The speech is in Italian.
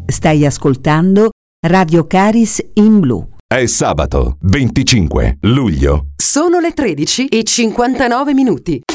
Stai ascoltando Radio Caris in Blu. È sabato 25 luglio. Sono le 13:59.